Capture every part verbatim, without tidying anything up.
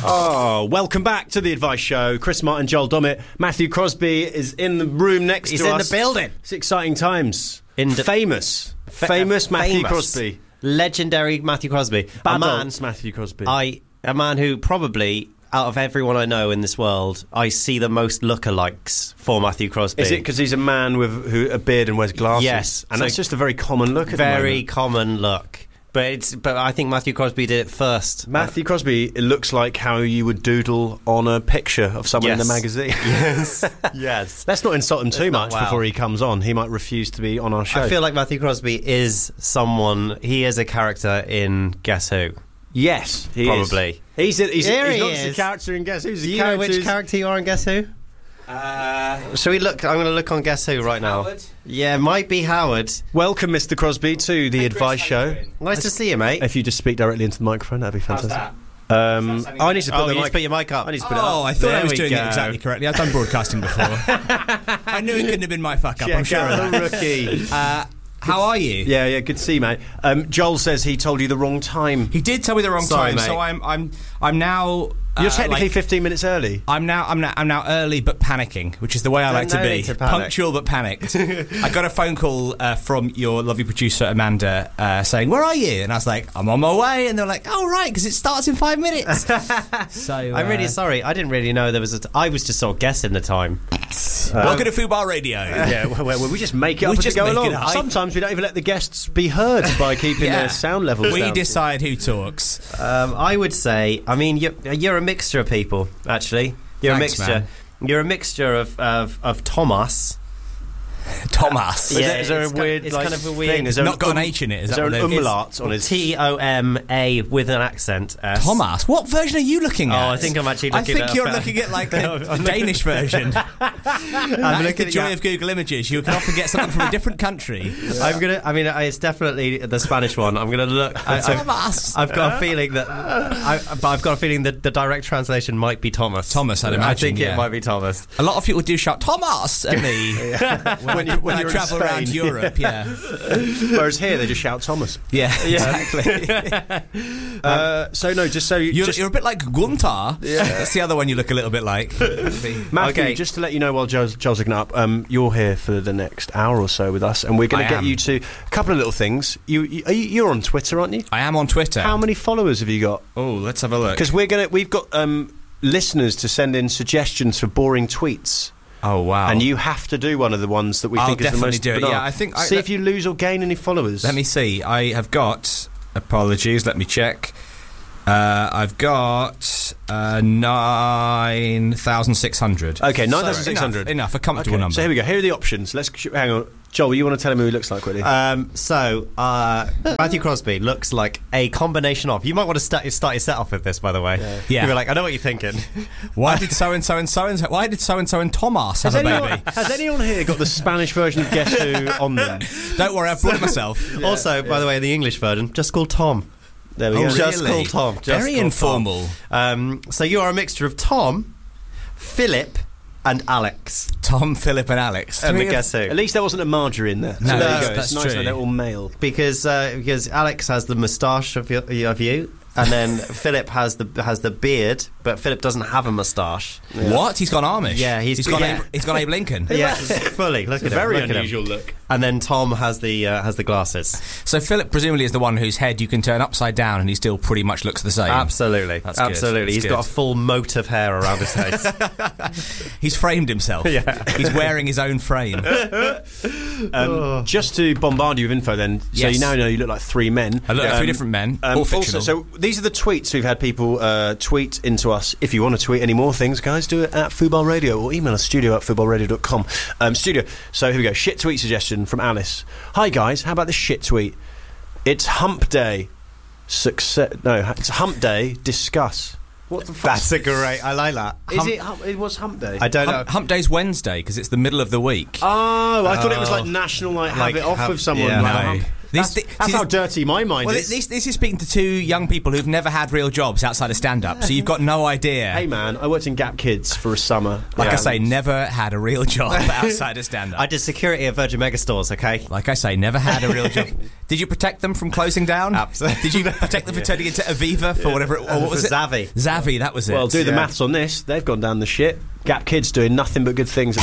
Oh, welcome back to The Advice Show. Chris Martin, Joel Dommett. Matthew Crosby is in the room next He's to us. He's in the building. It's exciting times. In the famous. Fa- famous Matthew famous. Crosby. Legendary Matthew Crosby. A man, Matthew Crosby. I, a man who probably, out of everyone I know in this world, I see the most lookalikes for Matthew Crosby. Is it because he's a man with who, a beard and wears glasses? Yes. And so that's just a very common look at Very the common look. But it's. But I think Matthew Crosby did it first. Matthew Crosby, it looks like how you would doodle on a picture of someone yes. in a magazine. Yes. Yes. Let's not insult him too much well. before he comes on. He might refuse to be on our show. I feel like Matthew Crosby is someone. He is a character in Guess Who. Yes, he Probably. is. He's, a, he's, Here he's he not is. just a character in Guess Who. He's a Do you know which who's- character you are in Guess Who? Uh, Shall we look? I'm going to look on Guess Who right now. Howard? Yeah, might be Howard. Welcome, Mister Crosby, to The Hey, Advice Chris, how Show. you doing? Nice to see you, mate. If you just speak directly into the microphone, that'd be How's fantastic. that? Um, Sounding I need to put Oh, the you need mic. to put your mic up. I need to put it Oh, up. I thought There I was we doing go. it exactly correctly. I've done broadcasting before. I knew it couldn't have been my fuck up. I'm Check sure out of the that. rookie. Uh, how are you? Yeah, yeah, good to see you, mate. Um, Joel says he told you the wrong time. He did tell me the wrong Sorry, time, mate. so I'm, I'm, I'm now. Uh, You're technically like, fifteen minutes early. I'm now, I'm now, I'm now early but panicking, which is the way I like to no be. need to panic. Punctual but panicked. I got a phone call uh, from your lovely producer Amanda uh, saying, "Where are you?" And I was like, "I'm on my way." And they're like, "Oh right, because it starts in five minutes." So uh, I'm really sorry. I didn't really know there was a. T- I was just sort of guessing the time. Welcome to Fubar Radio. Yeah, well, well, we just make it We up as we just go make it along. up. Sometimes we don't even let the guests be heard by keeping Yeah. their sound levels We down. decide who talks. Um, I would say. I mean, you're, you're a mixture of people. Actually, you're Thanks, a mixture. man. You're a mixture of of, of Thomas. Thomas. Is there- Yeah, is there a it's kind- weird it's like, kind of a weird- thing? Is there Not an got an um- H in it. Is, Is that there what an it is? umlaut on his... T O M A with an accent. S. Thomas. What version are you looking at? Oh, I think I'm actually I looking think at. you're a looking at like the, the Danish version. I'm looking looking at the joy your- of Google Images. You can often get something from a different country. I'm gonna. I mean, it's definitely the Spanish one. I'm gonna look. I, Thomas. I've got a feeling that. I, but I've got a feeling that the direct translation might be Thomas. Thomas, I'd I imagine, think yeah. it might be Thomas. A lot of people do shout Thomas at me when, When I, you- when when I you're in travel around Spain. Europe. Yeah, Whereas here they just shout Thomas. yeah, exactly. Uh, so no, just so you, You're, just, you're a bit like Guntar. Yeah. That's the other one you look a little bit like. Matthew, Okay. just to let you know while Joel's, Joel's looking up, um, you're here for the next hour or so with us, and we're going I to get am. you to a couple of little things. You, you, are you you're on Twitter, aren't you? I am on Twitter. How many followers have you got? Oh, let's have a look. Because we're gonna, we've got um, listeners to send in suggestions for boring tweets. Oh wow! And you have to do one of the ones that we I'll think is the definitely most do it. banal. Yeah, I think I- See let- if you lose or gain any followers. Let me see. I have got. Apologies. Let me check. Uh, I've got uh, nine thousand six hundred. Okay, nine thousand six hundred. Enough, enough, a comfortable Okay, number. so here we go. Here are the options. Let's sh- hang on. Joel, you want to tell him who he looks like quickly? Um, so, uh, Matthew Crosby looks like a combination of. You might want to start, start your set off with this, by the way. Yeah. Yeah. You were like, I know what you're thinking. Why did so and so and so and so? Why did so and so and Thomas have has, a anyone, baby? has anyone here got the Spanish version of Guess Who on them? Don't worry, I've brought it myself. Also, by the way, the English version, just called Tom. There we Oh, go. Just really? called Tom. Just Very called informal. Tom. Um, so you are a mixture of Tom, Philip, and Alex. Tom, Philip, and Alex. And the Three of- Guess Who. At least there wasn't a Marjorie in there. No, so there that's- you go. that's It's nice true. that they're all male. Because uh, because Alex has the moustache of, your, of you, and then Philip has the has the beard, but Philip doesn't have a moustache. What? He's gone Amish. Yeah, he's- he's gone. yeah. Abe, he's gone Abe Lincoln. Yeah, fully. Look at him. Very look at him. unusual look. And then Tom has the uh, has the glasses. So Philip presumably is the one whose head you can turn upside down, and he still pretty much looks the same. Absolutely, That's good. absolutely. That's He's good. got a full moat of hair around his face. He's framed himself. Yeah. He's wearing his own frame. Um, just to bombard you with info then, so Yes. you now know you look like three men. I look like Um, three different men, Um, all also, fictional. so these are the tweets we've had people uh, tweet into us. If you want to tweet any more things, guys, do it at Fubar Radio or email us studio at fubar radio dot com. Um, studio. So here we go. Shit tweet suggestion from Alice. Hi guys, how about this shit tweet? It's Hump Day. Success. No, it's Hump Day. Discuss. What the fuck? That's a great. I like that. Is Hump- it? Hump, it was Hump Day. I don't know. Hump, Hump Day's Wednesday because it's the middle of the week. Oh, I thought it was Oh. like national, like, Like, have it off have- with someone. yeah, like, no. hump. That's, This- that's this- how dirty my mind Well, is. this, this is speaking to two young people who've never had real jobs outside of stand-up, so you've got no idea. Hey man, I worked in Gap Kids for a summer. like I Yeah. say, never had a real job outside of stand-up. I did security at Virgin Megastores, okay? Like I say, never had a real job. Did you protect them from closing down? Absolutely. Did you protect them from turning into Aviva for whatever it, or what was it? Zavi. Zavi, that was it. Well, do the Yeah. maths on this. They've gone down the shit. Gap Kids doing nothing but good things at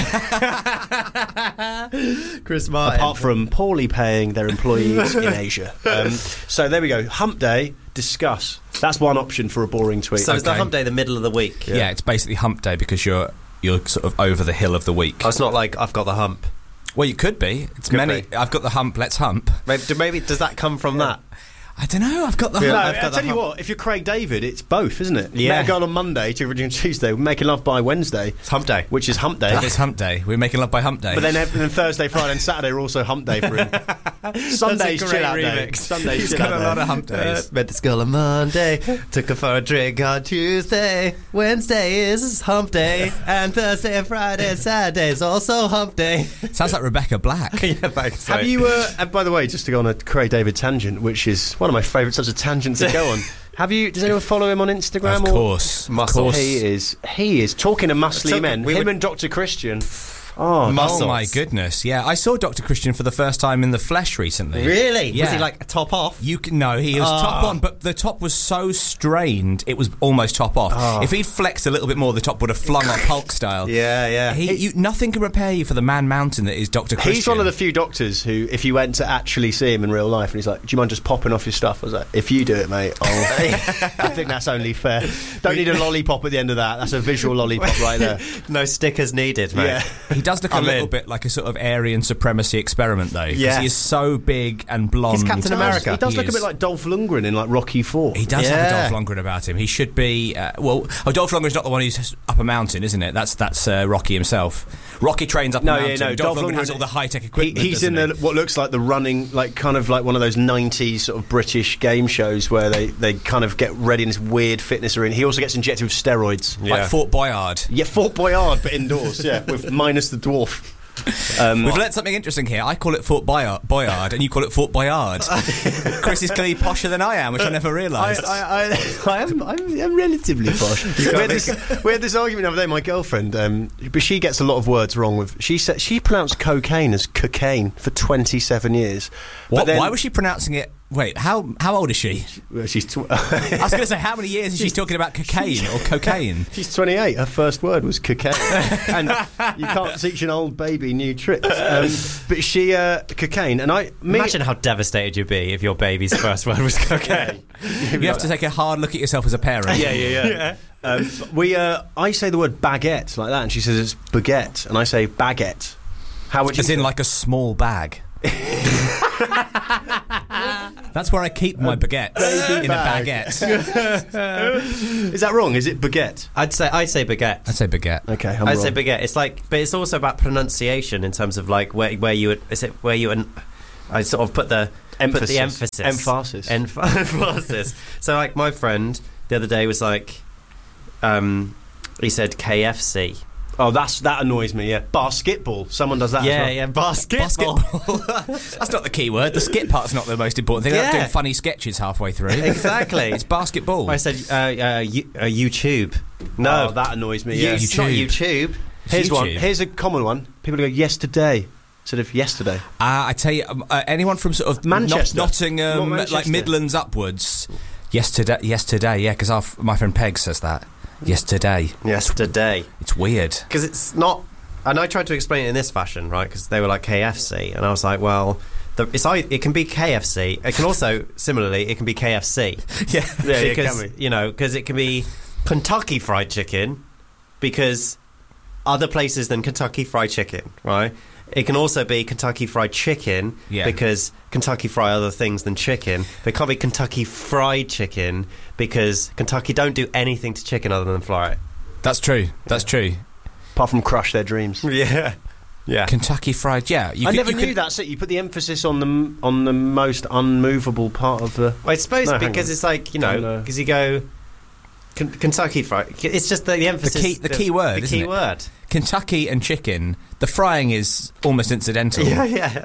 the moment. Chris Martin. Apart from poorly paying their employees in Asia. Um, so there we go. Hump day, discuss. That's one option for a boring tweet. So is the Okay. hump day the middle of the week? yeah. it's basically hump day because you're you're sort of over the hill of the week. Oh, it's not like I've got the hump. Well, you could be. It's Could many. be. I've got the hump. Let's hump. Maybe, do- maybe does that come from that? I don't know. I've got the No, hump. I've got I'll the tell you hump. what, if you're Craig David, it's both, isn't it? Yeah. Met a girl on Monday, took her on Tuesday, making love by Wednesday, It's hump day. which is hump day. It's hump day. We're making love by hump day. But then, then Thursday, Friday and Saturday are also hump day for him. Sunday's great chill out day. remix. Sunday's he's chill got out a day. lot of hump days. Met this girl on Monday, took her for a drink on Tuesday. Wednesday is hump day, and Thursday and Friday and Saturday is also hump day. Sounds like Rebecca Black. yeah, thanks. Have you, uh, uh, by the way, just to go on a Craig David tangent, which is one of my favourite types of tangents to go on. Have you? Does anyone follow him on Instagram? Of or? course. Of Muscle. course. He is. He is talking to muscly So, men. we Him would- and Doctor Christian. Oh, Muscles. Oh my goodness! Yeah, I saw Doctor Christian for the first time in the flesh recently. Really? Yeah. Was he like top off? You can no, he was Ah. top on, but the top was so strained it was almost top off. Ah. If he'd flexed a little bit more, the top would have flung off Hulk style. Yeah, yeah. He, you, nothing can repair you for the man mountain that is Doctor Christian. He's one of the few doctors who, if you went to actually see him in real life, and he's like, "Do you mind just popping off your stuff?" I was like, "If you do it, mate, I'll I think that's only fair. Don't need a lollipop at the end of that. That's a visual lollipop right there." No stickers needed, mate. Yeah. He does look a I'm little in. bit like a sort of Aryan supremacy experiment, though. 'cause Yeah. he is so big and blonde. He's Captain He America. does, he does He look is. a bit like Dolph Lundgren in like Rocky Four. He does have a Yeah. Dolph Lundgren about him. He should be. Uh, well, oh, Dolph Lundgren's not the one who's up a mountain, isn't it? That's that's uh, Rocky himself. Rocky trains up No, a yeah, mountain. no, Dolph, Dolph Lundgren has Lundgren- all the high tech He, equipment. he's in doesn't the he? what looks like the running, like kind of like one of those nineties sort of British game shows where they, they kind of get ready in this weird fitness arena. He also gets injected with steroids. Yeah. like Fort Boyard. Yeah, Fort Boyard, but indoors. Yeah, with minus the dwarf. Um, We've learnt something interesting here. I call it Fort Boyard, Boyard and you call it Fort Boyard. Chris is clearly posher than I am, which I never I, realised. I, I, I am I'm, I'm relatively posh. we, had this, we had this argument the other day. My girlfriend, um, but she gets a lot of words wrong. With she said she pronounced cocaine as cocaine for twenty-seven years. What, But then, why was she pronouncing it? Wait, how how old is she? well, she's tw- I was going to say, how many years is she talking about cocaine or cocaine? she's twenty-eight. Her first word was cocaine, and you can't teach an old baby new tricks. Um, but she uh, cocaine, and I me, Imagine how devastated you'd be if your baby's first word was cocaine. You have to take a hard look at yourself as a parent. Yeah, yeah, yeah. Um, we, uh, I say the word baguette like that, and she says it's baguette, and I say baguette. How would you? As in say- like a small bag. That's where I keep my baguettes, in bag. a baguette. Is that wrong? Is it baguette? I'd say I'd say baguette. I'd say baguette. Okay, I'm I'd wrong. say baguette. It's like, but it's also about pronunciation in terms of like where where you would, is it where you and I sort of put the Emphasis. put the emphasis Emphasis. Emph- emphasis. So like my friend the other day was like, um, he said K F C. Oh, that's that annoys me. Yeah, basketball. Someone does that. Yeah, as well. yeah, basketball. Basketball. That's not the key word. The skit part's not the most important thing. They're not Yeah. doing funny sketches halfway through. Exactly. It's basketball. I said uh, uh, you, uh, YouTube. No, Oh, that annoys me. You- Yeah. it's not YouTube. YouTube. Here's one. YouTube. Here's a common one. People go yesterday instead of yesterday. Uh, I tell you, um, uh, anyone from sort of Manchester. Not- Nottingham, Not Manchester. like Midlands upwards. Yesterday, yesterday, yeah, because my friend Peg says that. Yesterday. Yesterday. It's weird. Because it's not, and I tried to explain it in this fashion, right? Because they were like K F C, and I was like, well, the, it's ei- it can be K F C. It can also, similarly, it can be K F C. Yeah. Yeah, it because can be. you know, because it can be Kentucky Fried Chicken, because other places than Kentucky Fried Chicken, right? It can also be Kentucky Fried Chicken, Yeah. because Kentucky fry other things than chicken. But it can't be Kentucky Fried Chicken because Kentucky don't do anything to chicken other than fry it. That's true. That's true. Apart from crush their dreams. Yeah, yeah. Kentucky Fried, yeah. You I could- never you knew could- that's it. You put the emphasis on the on the most unmovable part of the. Well, I suppose No, hang because on. it's like, you Oh, know, no. because you go Ken- Kentucky Fried. It's just the, the emphasis. key- the key word, The isn't key it? word. Kentucky and chicken, the frying is almost incidental. Yeah, yeah.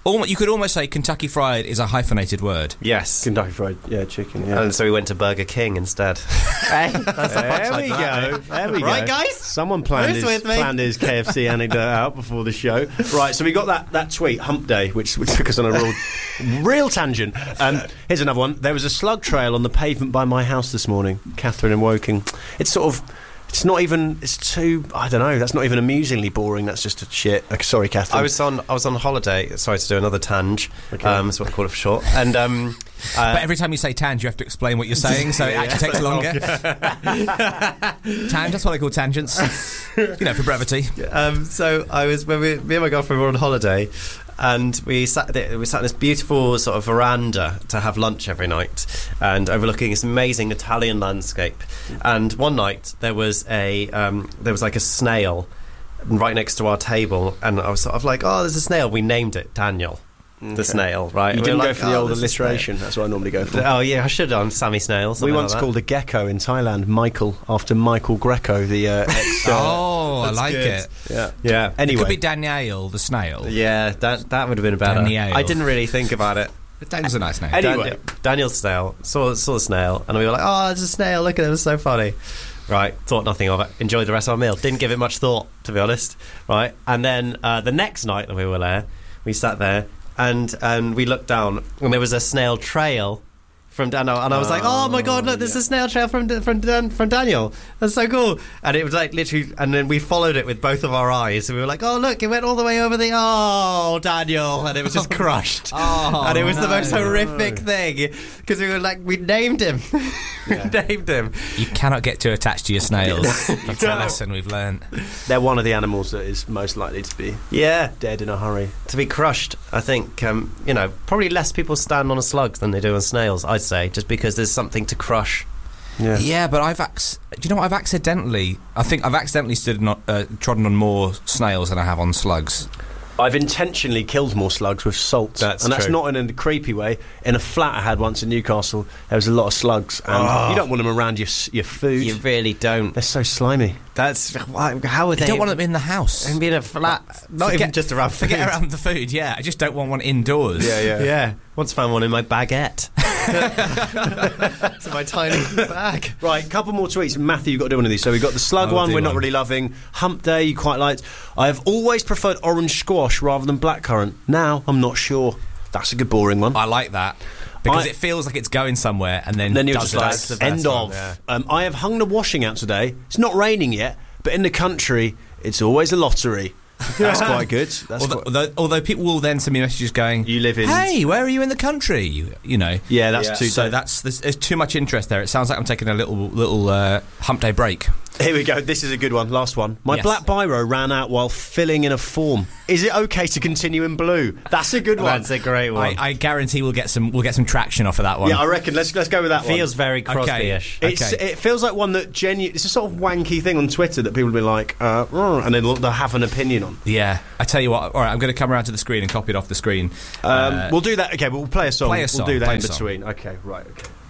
Almo- you could almost say Kentucky Fried is a hyphenated word. Yes. Kentucky Fried, yeah, chicken. Yeah. And so we went to Burger King instead. Hey, there we go. There we go. Right, guys? Someone planned Who's his, with me? planned his K F C anecdote out before the show. Right, so we got that, that tweet, Hump Day, which, which took us on a real, real tangent. Um, here's another one. There was a slug trail on the pavement by my house this morning. Catherine in Woking. It's sort of... It's not even. It's too. I don't know. That's not even amusingly boring. That's just a shit. Like, sorry, Catherine. I was on. I was on holiday. Sorry to do another tang. Okay. Um, that's what I call it for short. And um, uh, But every time you say tang, you have to explain what you're saying, so it actually takes longer. Tang, that's what I call tangents. You know, for brevity. um, so I was when we, me and my girlfriend were on holiday, and we sat there, we sat in this beautiful sort of veranda to have lunch every night, and overlooking this amazing Italian landscape. And one night there was a um, there was like a snail right next to our table, and I was sort of like, oh, there's a snail. We named it Daniel. Okay. The snail, right? You And we didn't were go like, for the oh, old there's a snail. alliteration. That's what I normally go for. Oh yeah, I should have done Sammy Snail. We something once like that. called a gecko in Thailand Michael after Michael Greco, the uh, ex. Uh, Oh, I That's like good. it. yeah. Yeah. It Anyway, could be Danielle the snail. Yeah, that that would have been better. Daniel. I didn't really think about it. Daniel's a nice name. Anyway. Daniel, Daniel Snail saw saw the snail, and we were like, "Oh, it's a snail! Look at it, it was so funny." Right, thought nothing of it. Enjoyed the rest of our meal. Didn't give it much thought, to be honest. Right, and then uh, the next night that we were there, we sat there and and we looked down, and there was a snail trail from Daniel, and I was like, "Oh my god, look! There's yeah. a snail trail from from Dan, from Daniel. That's so cool!" And it was like literally, and then we followed it with both of our eyes, and we were like, "Oh look! It went all the way over the oh Daniel," and it was just crushed. Oh, and it was the most no. horrific thing because we were like, we named him, Yeah. we named him. You cannot get too attached to your snails. That's a No. lesson we've learned. they're one of the animals that is most likely to be Yeah, dead in a hurry. to be crushed. I think um, you know probably less people stand on a slug than they do on snails. I'd say just because there's something to crush. Yeah. Yeah, but I've ac- do you know what? I've accidentally, I think I've accidentally stood on, uh, trodden on more snails than I have on slugs. I've intentionally killed more slugs with salt. That's and that's true. not in a creepy way. In a flat I had once in Newcastle, there was a lot of slugs, and Oh. you don't want them around your s- your food. You really don't. They're so slimy. That's why- how would You they? don't want them in the house. And being a flat, not Forget- even just around. Forget food. around the food, yeah. I just don't want one indoors. Yeah. Once found one in my baguette. It's my tiny bag. Right, couple more tweets. Matthew, you've got to do one of these. So we've got the slug I'll one, do we're not one. really loving. Hump Day, you quite liked. I have always preferred orange squash rather than blackcurrant. Now, I'm not sure. That's a good boring one. I like that. Because I- it feels like it's going somewhere and then, And then you're does just it. like, That's the best end one, of. yeah. Um, I have hung the washing out today. It's not raining yet, but in the country, it's always a lottery. That's quite good. That's Although, quite, although, although people will then send me messages going, you live in... hey, where are you in the country? You, you know. Yeah, that's Yeah. too... So that's there's, there's too much interest there. It sounds like I'm taking a little little uh, hump day break. Here we go. This is a good one. Last one. My Yes. black biro ran out while filling in a form. Is it okay to continue in blue? That's a good one. That's a great one. I, I guarantee we'll get some we'll get some traction off of that one. Yeah, I reckon. Let's let's go with that one. Feels very Crosby-ish. Okay. It's, it feels like one that genu- It's a sort of wanky thing on Twitter that people will be like, uh, "Mm," and then they'll, they'll have an opinion on. Yeah, I tell you what. All right, I'm going to come around to the screen and copy it off the screen. Um, Uh, we'll do that. Okay, we'll play a song. play a We'll song, do that play in a song. between. Okay, right. Okay.